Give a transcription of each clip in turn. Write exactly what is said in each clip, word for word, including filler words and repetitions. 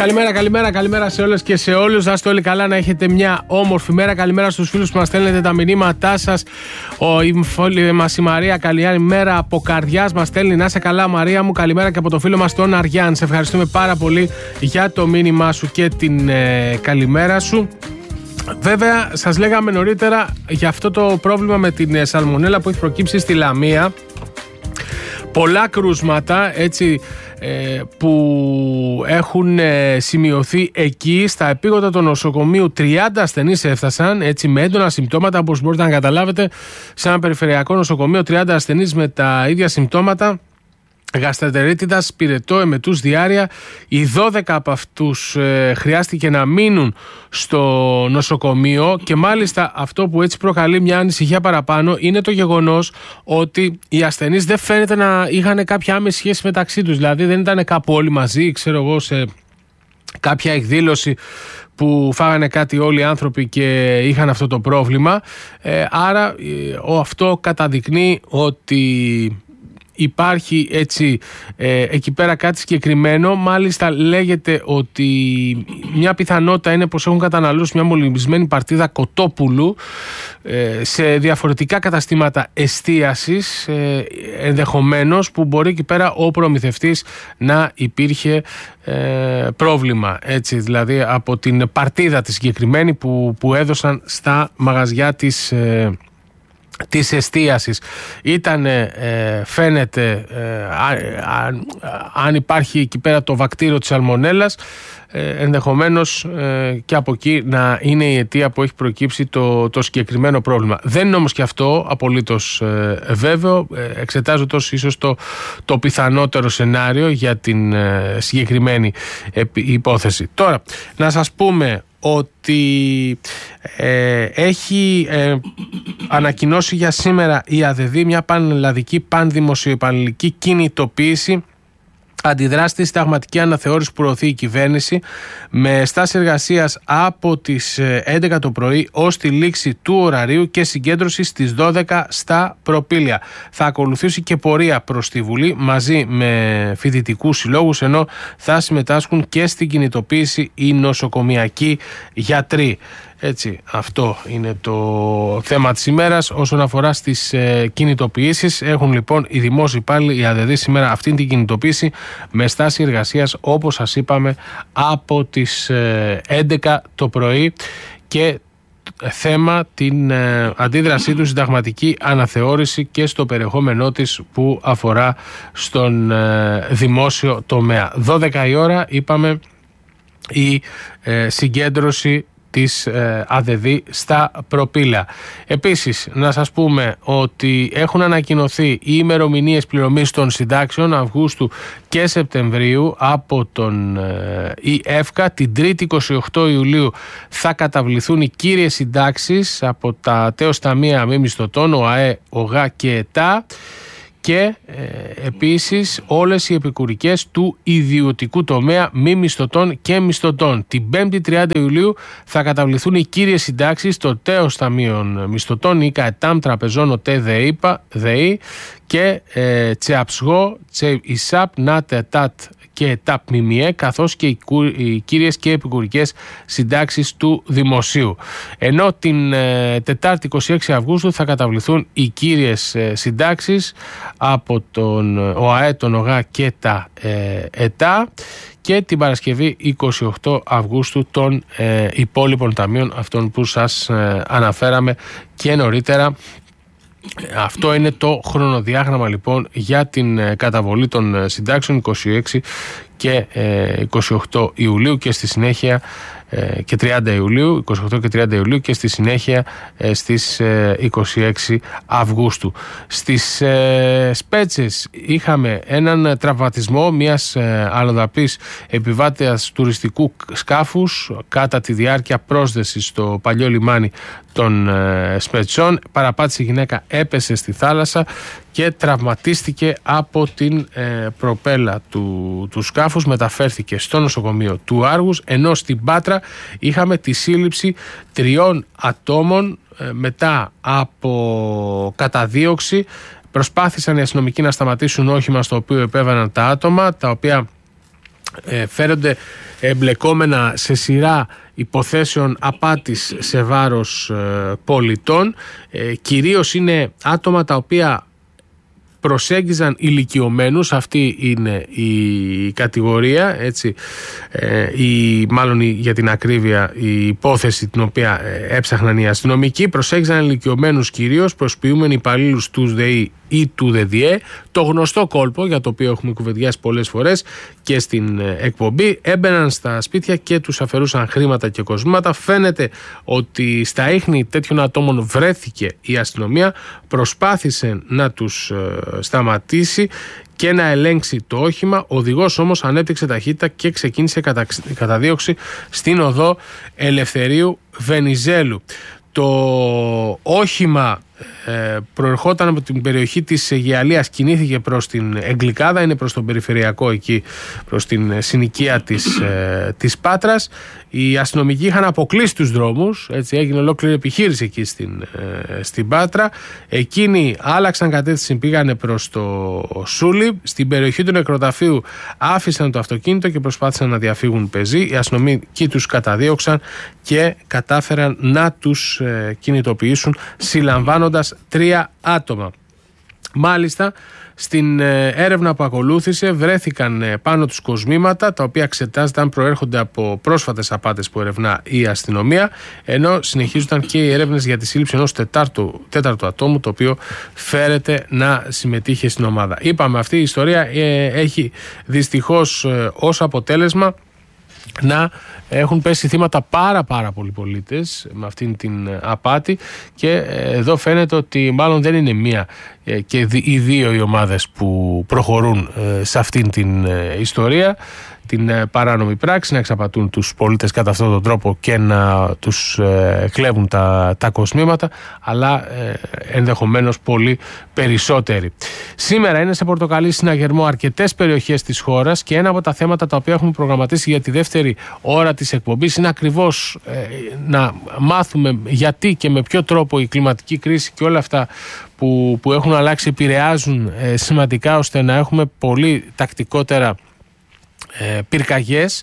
Καλημέρα, καλημέρα, καλημέρα σε όλες και σε όλους. Να είστε όλοι καλά, να έχετε μια όμορφη μέρα. Καλημέρα στους φίλους που μας στέλνετε τα μηνύματά σας. Ο η φίλη μας η Μαρία, καλημέρα από καρδιάς μας στέλνει. Να είσαι καλά, Μαρία μου. Καλημέρα και από το φίλο μας τον Αριάν. Σε ευχαριστούμε πάρα πολύ για το μήνυμά σου και την ε, καλημέρα σου. Βέβαια, σας λέγαμε νωρίτερα για αυτό το πρόβλημα με την σαλμονέλα που έχει προκύψει στη Λαμία. Πολλά κρούσματα, έτσι, που έχουν σημειωθεί εκεί στα επίγοντα του νοσοκομείου. τριάντα ασθενείς έφτασαν, έτσι, με έντονα συμπτώματα, όπως μπορείτε να καταλάβετε, σε ένα περιφερειακό νοσοκομείο. τριάντα ασθενείς με τα ίδια συμπτώματα, γαστρεντερίτιδας, πυρετό, εμετούς, διάρρεια. Οι δώδεκα από αυτούς ε, χρειάστηκε να μείνουν στο νοσοκομείο, και μάλιστα αυτό που έτσι προκαλεί μια ανησυχία παραπάνω είναι το γεγονός ότι οι ασθενείς δεν φαίνεται να είχαν κάποια άμεση σχέση μεταξύ τους. Δηλαδή δεν ήταν κάπου όλοι μαζί, ξέρω εγώ, σε κάποια εκδήλωση που φάγανε κάτι όλοι οι άνθρωποι και είχαν αυτό το πρόβλημα. Ε, άρα ε, αυτό καταδεικνύει ότι υπάρχει, έτσι, ε, εκεί πέρα κάτι συγκεκριμένο. Μάλιστα λέγεται ότι μια πιθανότητα είναι πως έχουν καταναλώσει μια μολυσμένη παρτίδα κοτόπουλου ε, σε διαφορετικά καταστήματα εστίασης, ε, ενδεχομένως που μπορεί εκεί πέρα ο προμηθευτής να υπήρχε ε, πρόβλημα, έτσι, δηλαδή από την παρτίδα τη συγκεκριμένη που, που έδωσαν στα μαγαζιά της ε, της εστίασης. Ήταν, ε, φαίνεται, ε, α, α, αν υπάρχει εκεί πέρα το βακτήριο της σαλμονέλας, ε, ενδεχομένως ε, και από εκεί να είναι η αιτία που έχει προκύψει το, το συγκεκριμένο πρόβλημα. Δεν είναι όμως και αυτό απολύτως ε, βέβαιο, ε, εξετάζοντας ίσως το, το πιθανότερο σενάριο για την ε, συγκεκριμένη ε, υπόθεση. Τώρα, να σας πούμε ότι ε, έχει ε, ανακοινώσει για σήμερα η ΑΔΔ μια πανελλαδική πανδημοσιοϊπαλληλική κινητοποίηση αντιδράσει στη συνταγματική αναθεώρηση που προωθεί η κυβέρνηση, με στάση εργασίας από τις έντεκα το πρωί ως τη λήξη του ωραρίου και συγκέντρωση στις δώδεκα στα Προπήλαια. Θα ακολουθήσει και πορεία προς τη Βουλή μαζί με φοιτητικούς συλλόγους, ενώ θα συμμετάσχουν και στην κινητοποίηση οι νοσοκομιακοί γιατροί. Έτσι, αυτό είναι το θέμα της ημέρας. Όσον αφορά στις ε, κινητοποιήσεις, έχουν λοιπόν οι δημόσιοι υπάλληλοι, η ΑΔΔ, σήμερα αυτήν την κινητοποίηση με στάση εργασίας, όπως σας είπαμε, από τις ε, έντεκα το πρωί, και θέμα την ε, αντίδρασή του συνταγματική αναθεώρηση και στο περιεχόμενό της που αφορά στον ε, δημόσιο τομέα. δώδεκα η ώρα, είπαμε, η ε, συγκέντρωση της ε, ΑΔΔ στα Προπήλαια. Επίσης, να σας πούμε ότι έχουν ανακοινωθεί οι ημερομηνίες πληρωμής των συντάξεων Αυγούστου και Σεπτεμβρίου από τον ε, ΙΕΦΚΑ. Την Τρίτη είκοσι οκτώ Ιουλίου θα καταβληθούν οι κύριες συντάξεις από τα τέος ταμεία μη μισθωτών, ΟΑΕ, ΟΓΑ και ΕΤΑ, και ε, επίσης όλες οι επικουρικές του ιδιωτικού τομέα μη μισθωτών και μισθωτών. Την Πέμπτη τριάντα Ιουλίου θα καταβληθούν οι κύριες συντάξεις στο τέος ταμείων μισθωτών, ΙΚΑ, ΕΤΑΜ, Τραπεζών, ΟΤΕ, ΔΕΗ και ε, ΤΣΕΑΠΣΓΟ, ΤΣΕΙΣΑΠ, ΝΑΤ, ΕΤΑΤ και ΕΤΑΠ ΜΜΕ, καθώς και οι, οι κύριες και επικουρικές συντάξεις του δημοσίου. Ενώ την ε, Τετάρτη είκοσι έξι Αυγούστου θα καταβληθούν οι κύριες ε, συντάξεις από τον ΟΑΕ, τον ΟΓΑ και τα ε, ΕΤΑ, και την Παρασκευή είκοσι οκτώ Αυγούστου των ε, υπόλοιπων ταμείων, αυτών που σας ε, αναφέραμε και νωρίτερα. Αυτό είναι το χρονοδιάγραμμα λοιπόν για την καταβολή των συντάξεων είκοσι έξι και είκοσι οκτώ Ιουλίου, και στη συνέχεια και τριάντα Ιουλίου, είκοσι οκτώ και τριάντα Ιουλίου, και στη συνέχεια στις είκοσι έξι Αυγούστου. Στις Σπέτσες είχαμε έναν τραυματισμό μιας αλλοδαπής επιβάτειας τουριστικού σκάφους κατά τη διάρκεια πρόσδεσης στο παλιό λιμάνι των Σπετσών. Παραπάτησε η γυναίκα, έπεσε στη θάλασσα και τραυματίστηκε από την ε, προπέλα του, του σκάφους, μεταφέρθηκε στο νοσοκομείο του Άργους, ενώ στην Πάτρα είχαμε τη σύλληψη τριών ατόμων ε, μετά από καταδίωξη. Προσπάθησαν οι αστυνομικοί να σταματήσουν όχημα στο οποίο επέβαιναν τα άτομα, τα οποία ε, φέρονται εμπλεκόμενα σε σειρά υποθέσεων απάτης σε βάρος ε, πολιτών. Ε, κυρίως είναι άτομα τα οποία προσέγγιζαν ηλικιωμένους, αυτή είναι η κατηγορία, έτσι, ε, η, μάλλον η, για την ακρίβεια η υπόθεση την οποία ε, έψαχναν οι αστυνομικοί. Προσέγγιζαν ηλικιωμένους κυρίως, προσποιούμενοι υπαλλήλους του ΔΕΗ ή του ΔΕΔΙΕ, το γνωστό κόλπο για το οποίο έχουμε κουβεντιάσει πολλές φορές και στην εκπομπή. Έμπαιναν στα σπίτια και τους αφαιρούσαν χρήματα και κοσμήματα. Φαίνεται ότι στα ίχνη τέτοιων ατόμων βρέθηκε η αστυνομία, προσπάθησε να τους σταματήσει και να ελέγξει το όχημα. Ο οδηγός όμως ανέπτυξε ταχύτητα και ξεκίνησε καταδίωξη στην οδό Ελευθερίου Βενιζέλου. Το όχημα ε, προερχόταν από την περιοχή της Αιγιαλίας, κινήθηκε προς την Εγκλικάδα, είναι προς τον περιφερειακό εκεί, προς την συνοικία της, ε, της Πάτρας. Οι αστυνομικοί είχαν αποκλείσει τους δρόμους, έτσι έγινε ολόκληρη επιχείρηση εκεί στην, ε, στην Πάτρα. Εκείνοι άλλαξαν κατεύθυνση, πήγανε προς το Σούλι. Στην περιοχή του νεκροταφείου άφησαν το αυτοκίνητο και προσπάθησαν να διαφύγουν πεζοί. Οι αστυνομικοί τους καταδίωξαν και κατάφεραν να τους ε, κινητοποιήσουν, συλλαμβάνοντας τρία άτομα. Μάλιστα, στην έρευνα που ακολούθησε βρέθηκαν πάνω τους κοσμήματα, τα οποία εξετάζεται αν προέρχονται από πρόσφατες απάτες που ερευνά η αστυνομία, ενώ συνεχίζονταν και οι έρευνες για τη σύλληψη ενός τετάρτου, τέταρτου ατόμου, το οποίο φέρεται να συμμετείχε στην ομάδα. Είπαμε, αυτή η ιστορία ε, έχει δυστυχώς ε, ως αποτέλεσμα να έχουν πέσει θύματα πάρα πάρα πολλοί πολίτες με αυτήν την απάτη, και εδώ φαίνεται ότι μάλλον δεν είναι μία και οι δύο οι ομάδες που προχωρούν σε αυτήν την ιστορία, την παράνομη πράξη, να εξαπατούν τους πολίτες κατά αυτόν τον τρόπο και να τους ε, κλέβουν τα, τα κοσμήματα, αλλά ε, ενδεχομένως πολύ περισσότεροι. Σήμερα είναι σε πορτοκαλί συναγερμό αρκετές περιοχές της χώρας, και ένα από τα θέματα τα οποία έχουμε προγραμματίσει για τη δεύτερη ώρα της εκπομπής είναι ακριβώς ε, να μάθουμε γιατί και με ποιο τρόπο η κλιματική κρίση και όλα αυτά που, που έχουν αλλάξει επηρεάζουν ε, σημαντικά, ώστε να έχουμε πολύ τακτικότερα Ε, πυρκαγιές,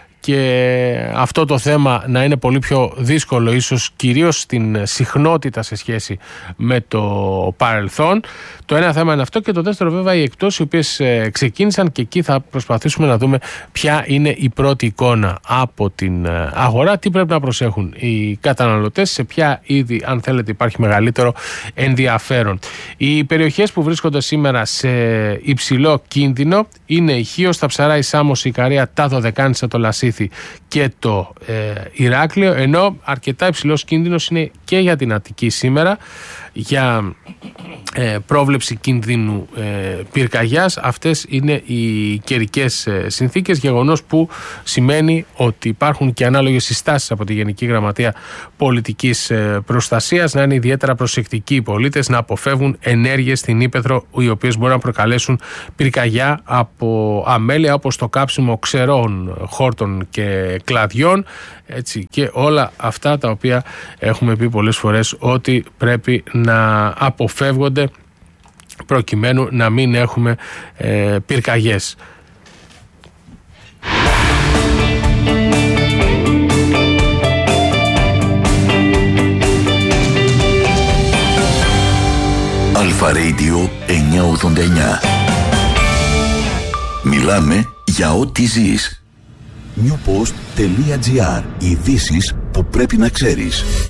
και αυτό το θέμα να είναι πολύ πιο δύσκολο, ίσως κυρίως στην συχνότητα σε σχέση με το παρελθόν. Το ένα θέμα είναι αυτό, και το δεύτερο βέβαια οι εκτόσεις οι οποίες ε, ξεκίνησαν, και εκεί θα προσπαθήσουμε να δούμε ποια είναι η πρώτη εικόνα από την ε, αγορά, τι πρέπει να προσέχουν οι καταναλωτές, σε ποια είδη αν θέλετε υπάρχει μεγαλύτερο ενδιαφέρον. Οι περιοχές που βρίσκονται σήμερα σε υψηλό κίνδυνο είναι η Χίος, τα Ψαρά, η Σάμος, η Ικαρία, τα Δωδεκάνησα, το Λασίθι και το ε, Ηράκλειο, ενώ αρκετά υψηλός κίνδυνος είναι και για την Αττική σήμερα, για ε, πρόβλεψη κινδύνου ε, πυρκαγιάς. Αυτές είναι οι καιρικές ε, συνθήκες, γεγονός που σημαίνει ότι υπάρχουν και ανάλογες συστάσεις από τη Γενική Γραμματεία Πολιτικής ε, Προστασίας, να είναι ιδιαίτερα προσεκτικοί οι πολίτες, να αποφεύγουν ενέργειες στην ύπαιθρο οι οποίες μπορούν να προκαλέσουν πυρκαγιά από αμέλεια, όπως το κάψιμο ξερών χόρτων και κλαδιών, έτσι, και όλα αυτά τα οποία έχουμε πει πολλές φορές ότι πρέπει να αποφεύγονται προκειμένου να μην έχουμε ε, πυρκαγιές. Αλφα Radio εννιακόσια ογδόντα εννιά. Μιλάμε για ό,τι ζεις. newpost.gr. Ειδήσεις που πρέπει να ξέρεις.